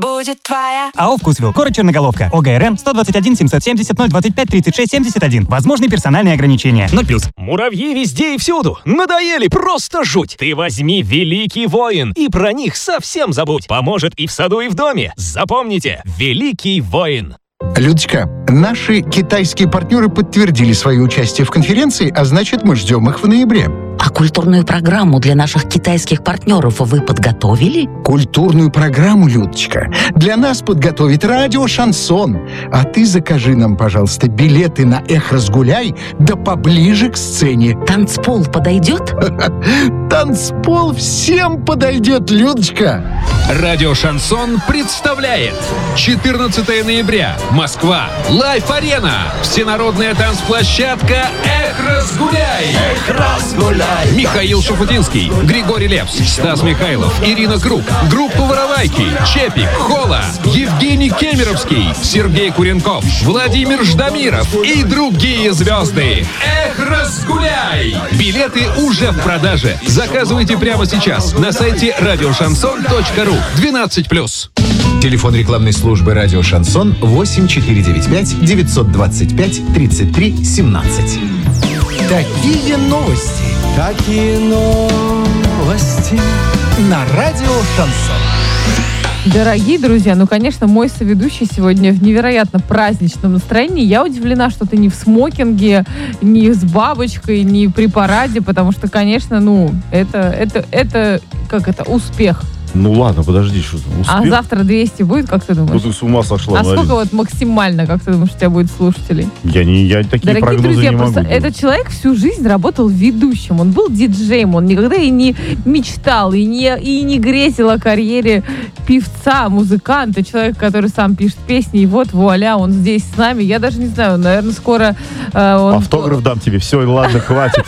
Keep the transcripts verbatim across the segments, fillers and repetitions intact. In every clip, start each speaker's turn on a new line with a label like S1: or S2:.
S1: будет твоя.
S2: АО «Вкусвилл», город Черноголовка. ОГРН сто двадцать один семьсот семьдесят ноль двадцать пять тридцать шесть семьдесят один. Возможны персональные ограничения. ноль плюс.
S3: Муравьи везде и всюду. Надоели, просто жуть. Ты возьми «Великий воин» и про них совсем забудь. Поможет и в саду, и в доме. Запомните, «Великий воин».
S4: Людочка, наши китайские партнеры подтвердили свое участие в конференции, а значит, мы ждем их в ноябре.
S5: А культурную программу для наших китайских партнеров вы подготовили?
S4: Культурную программу, Людочка, для нас подготовит радио «Шансон». А ты закажи нам, пожалуйста, билеты на «Эх, разгуляй», да поближе к сцене.
S5: Танцпол подойдет?
S4: Танцпол всем подойдет, Людочка.
S6: Радио «Шансон» представляет четырнадцатого ноября. Москва. Лайф-арена. Всенародная танцплощадка «Эх, разгуляй».
S7: Эх, разгуляй.
S6: Михаил Шуфутинский, Григорий Лепс, Стас Михайлов, Ирина Круг, группа «Воровайки», Чепик, Хола, Евгений Кемеровский, Сергей Куренков, Владимир Ждамиров и другие звезды. Эх, разгуляй! Билеты уже в продаже. Заказывайте прямо сейчас на сайте радиошансон точка ру. двенадцать плюс.
S8: Телефон рекламной службы «Радио Шансон» восемь четыре девять пять девятьсот двадцать пять тридцать три семнадцать.
S4: Такие новости.
S7: Такие новости
S4: На радио «Шансон».
S9: Дорогие друзья, ну, конечно, мой соведущий сегодня в невероятно праздничном настроении. Я удивлена, что ты не в смокинге, не с бабочкой, не при параде, потому что, конечно, ну, это, это, это, как это, успех.
S10: Ну ладно, подожди, что там, успех?
S9: А завтра двести будет, как ты думаешь?
S10: Ну ты с ума сошла,
S9: А
S10: Марин.
S9: сколько вот максимально, как ты думаешь, у тебя будет слушателей?
S10: Я, не, я такие
S9: Дорогие
S10: прогнозы
S9: друзья,
S10: не могу
S9: просто
S10: делать.
S9: этот человек всю жизнь работал ведущим, он был диджеем, он никогда и не мечтал, и не, и не грезил о карьере певца, музыканта, человек, который сам пишет песни, и вот, вуаля, он здесь с нами. Я даже не знаю, наверное, скоро... Э, он...
S10: Автограф дам тебе. Все, ладно, хватит.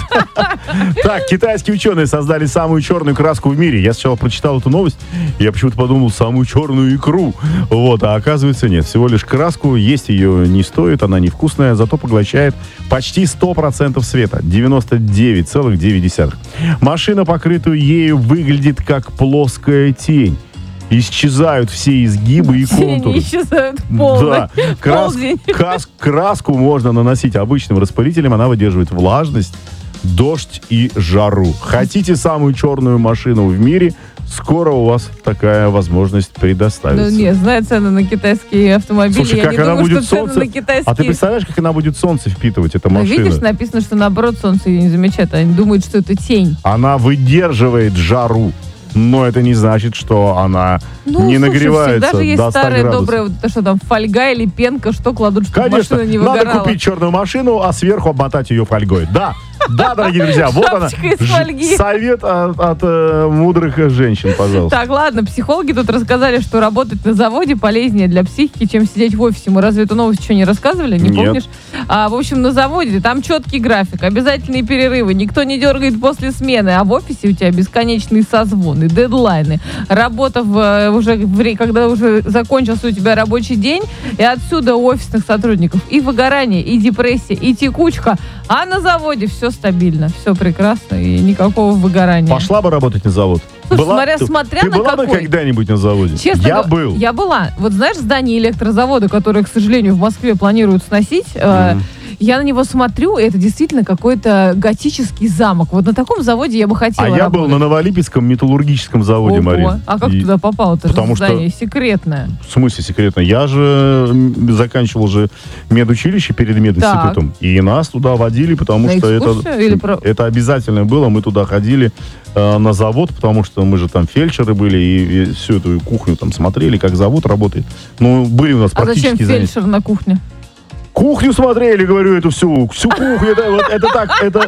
S10: Так, китайские ученые создали самую черную краску в мире. Я сначала прочитал эту новость, я почему-то подумал, самую черную икру. Вот, а оказывается нет. Всего лишь краску, есть ее не стоит, она невкусная, зато поглощает почти сто процентов света. девяносто девять целых девять десятых. Машина, покрытую ею, выглядит как плоская тень. Исчезают все изгибы и контуры.
S9: Исчезают полный.
S10: Да. Крас, крас, краску можно наносить обычным распылителем, она выдерживает влажность, дождь и жару. Хотите самую черную машину в мире? Скоро у вас такая возможность предоставится.
S9: Ну нет, знаю цены на китайские автомобили.
S10: Слушай,
S9: я
S10: как
S9: не
S10: она
S9: думаю,
S10: будет
S9: что
S10: солнце...
S9: цены на китайские...
S10: А ты представляешь, как она будет солнце впитывать, эта
S9: Ну,
S10: машина?
S9: видишь, написано, что наоборот солнце ее не замечает. Они думают, что это тень.
S10: Она выдерживает жару. Но это не значит, что она
S9: ну,
S10: не
S9: слушай,
S10: нагревается
S9: всегда же есть
S10: до ста
S9: старая
S10: градусов.
S9: добрая, вот, что там, фольга или пенка, что кладут, чтобы
S10: Конечно,
S9: машина не
S10: надо
S9: выгорала.
S10: купить черную машину, а сверху обмотать ее фольгой. Да, да, дорогие друзья, вот она.
S9: Из фольги.
S10: Совет от, от э, мудрых женщин, пожалуйста.
S9: Так, ладно, психологи тут рассказали, что работать на заводе полезнее для психики, чем сидеть в офисе. Мы разве эту новость еще не рассказывали? Не
S10: Нет.
S9: помнишь? А, в общем, на заводе там четкий график, обязательные перерывы, никто не дергает после смены, а в офисе у тебя бесконечные созвоны, дедлайны, работа в, уже, в, когда уже закончился у тебя рабочий день, и отсюда у офисных сотрудников и выгорание, и депрессия, и текучка, а на заводе все стабильно, все прекрасно и никакого выгорания.
S10: Пошла бы работать на завод.
S9: Слушай,
S10: была,
S9: смотря,
S10: ты,
S9: смотря
S10: ты
S9: на
S10: была
S9: какой.
S10: бы когда-нибудь на заводе?
S9: Честно,
S10: я
S9: го-
S10: был.
S9: Я была. Вот знаешь, здание электрозавода, которое, к сожалению, в Москве планируют сносить, mm-hmm. э, я на него смотрю, и это действительно какой-то готический замок. Вот на таком заводе я бы хотела
S10: А я
S9: работать.
S10: был на Новолипецком металлургическом заводе,
S9: Ого.
S10: Марин.
S9: А как
S10: И...
S9: туда попал? Это
S10: Потому
S9: же здание
S10: что...
S9: секретное.
S10: В смысле секретно? Я же заканчивал же медучилище перед мединститутом. Так. И нас туда водили, потому
S9: на
S10: что это,
S9: или про...
S10: это обязательно было. Мы туда ходили э, на завод, потому что мы же там фельдшеры были, и, и всю эту кухню там смотрели, как завод работает. Ну, были у нас
S9: а
S10: практически
S9: зачем
S10: занятия.
S9: фельдшер на кухне?
S10: Кухню смотрели, говорю, эту всю, всю кухню. Это, вот, это так, это...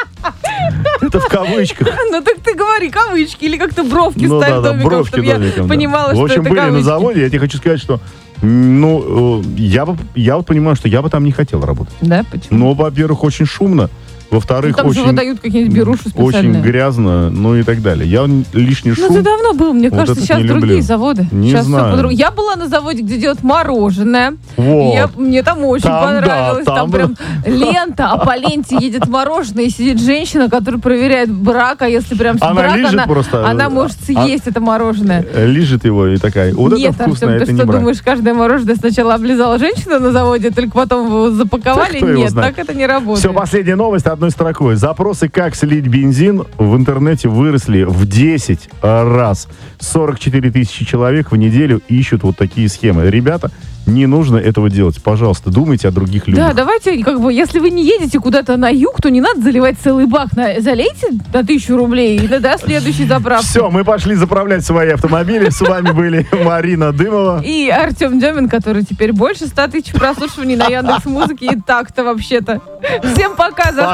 S10: Это в кавычках.
S9: Ну так ты говори, кавычки, или как-то бровки
S10: ну,
S9: ставь
S10: да, да,
S9: домиком,
S10: бровки
S9: чтобы я
S10: домиком,
S9: понимала,
S10: да.
S9: что
S10: В общем,
S9: это
S10: были
S9: кавычки.
S10: на заводе, я тебе хочу сказать, что ну, я, бы, я вот понимаю, что я бы там не хотел работать.
S9: Да, почему?
S10: Ну, во-первых, очень шумно. Во-вторых,
S9: Там же
S10: очень,
S9: выдают какие-нибудь беруши специальные.
S10: очень грязно, ну и так далее. Я лишний
S9: Ну,
S10: шум.
S9: ты давно был, мне
S10: вот
S9: кажется,
S10: этот
S9: сейчас
S10: не
S9: другие
S10: люблю.
S9: заводы.
S10: Не
S9: Сейчас всё
S10: знаю.
S9: по-другому. Я была на заводе, где делают мороженое.
S10: Вот.
S9: Я, мне там очень
S10: Там,
S9: понравилось.
S10: да,
S9: там
S10: там
S9: прям лента, а по ленте едет мороженое, и сидит женщина, которая проверяет брак, а если прям с
S10: Она
S9: брак,
S10: лижет
S9: она,
S10: просто,
S9: она
S10: а-
S9: может съесть это мороженое.
S10: Э, Лижет его и такая, вот
S9: Нет,
S10: это вкусно,
S9: Артем,
S10: это
S9: ты
S10: не
S9: что
S10: брак.
S9: думаешь, каждое мороженое сначала облизала женщина на заводе, только потом его запаковали?
S10: Да кто его
S9: Нет,
S10: знает.
S9: так это не работает.
S10: Все, последняя новость одной строкой. Запросы, как слить бензин, в интернете выросли в десять раз. сорок четыре тысячи человек в неделю ищут вот такие схемы. Ребята, не нужно этого делать. Пожалуйста, думайте о других людях.
S9: Да, давайте, как бы, если вы не едете куда-то на юг, то не надо заливать целый бак. На, залейте на тысячу рублей и до следующей заправки.
S10: Все, мы пошли заправлять свои автомобили. С вами были Марина Дымова.
S9: И Артем Демин, который теперь больше ста тысяч прослушиваний на Яндекс.Музыке и так-то вообще-то. Всем пока, завтра